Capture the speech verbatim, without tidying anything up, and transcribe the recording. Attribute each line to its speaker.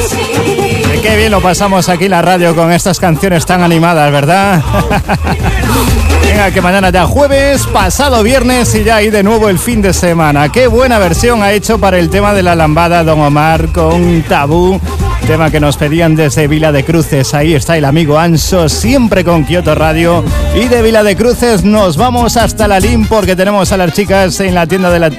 Speaker 1: Qué bien lo pasamos aquí en la radio con estas canciones tan animadas, ¿verdad? Venga, que mañana ya jueves, pasado viernes y ya ahí de nuevo el fin de semana. Qué buena versión ha hecho para el tema de la lambada Don Omar con Tabú. Tema que nos pedían desde Vila de Cruces. Ahí está el amigo Anso, siempre con Kioto Radio. Y de Vila de Cruces nos vamos hasta Lalín porque tenemos a las chicas en la tienda de la